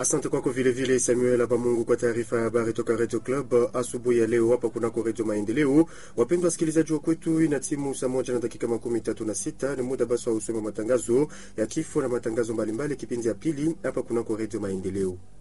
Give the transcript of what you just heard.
Asante kwako vile vile Samuel Abamungu kwa taarifa ya habari toka Radio Club asubuhi ya leo hapa kunako Radio Maendeleo. Wapendwa wasikilizaji wa kwetu, ina timu saa 1:36 ni muda basi wa usome matangazo ya kifo na matangazo mbalimbali kipindi ya pili hapa kunako Radio Maendeleo.